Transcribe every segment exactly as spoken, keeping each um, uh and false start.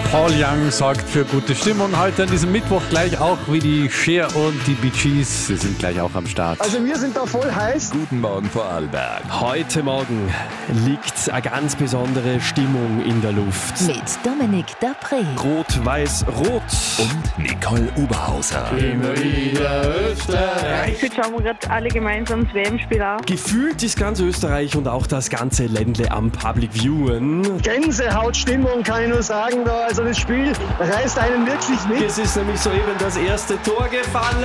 Paul Young sorgt für gute Stimmung heute an diesem Mittwoch, gleich auch wie die Cher und die Bee Gees. Sie sind gleich auch am Start. Also wir sind da voll heiß. Guten Morgen, Vorarlberg. Heute Morgen liegt eine ganz besondere Stimmung in der Luft. Mit Dominik Dapré. Rot-Weiß-Rot. Und Nicole Oberhauser. Immer wieder Österreich. Heute schauen wir gerade alle gemeinsam das W M-Spiel an. Gefühlt ist ganz Österreich und auch das ganze Ländle am Public Viewen. Gänsehautstimmung kann ich nur sagen. Da. Also das Spiel reißt einen wirklich mit. Es ist nämlich soeben das erste Tor gefallen.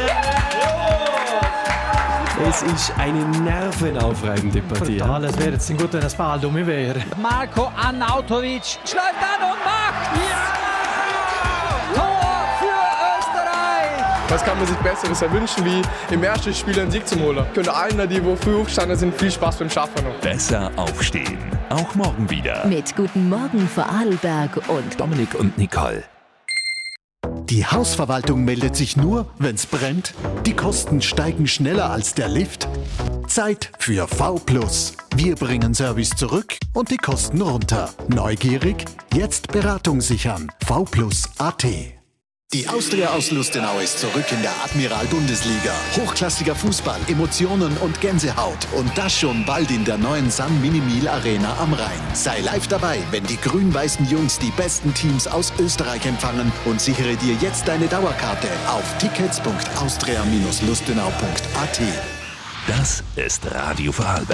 Es ist eine nervenaufreibende Partie. Total, es wäre jetzt ein guter Ball dumm wäre. Marko Arnautovic schlägt an und macht! Ja! Tor für Österreich! Was kann man sich Besseres erwünschen, wie im ersten Spiel einen Sieg zu holen? Ich könnte allen, die wo früh hochstanden sind, viel Spaß beim Schaffen noch. Besser aufstehen. Auch morgen wieder. Mit Guten Morgen Vorarlberg und Dominik und Nicole. Die Hausverwaltung meldet sich nur, wenn's brennt. Die Kosten steigen schneller als der Lift. Zeit für V plus. Wir bringen Service zurück und die Kosten runter. Neugierig? Jetzt Beratung sichern. V plus Punkt A T. Die Austria aus Lustenau ist zurück in der Admiral-Bundesliga. Hochklassiger Fußball, Emotionen und Gänsehaut. Und das schon bald in der neuen Sun Minimil Arena am Rhein. Sei live dabei, wenn die grün-weißen Jungs die besten Teams aus Österreich empfangen und sichere dir jetzt deine Dauerkarte auf tickets punkt austria Bindestrich lustenau punkt A T. Das ist Radio Vorarlberg.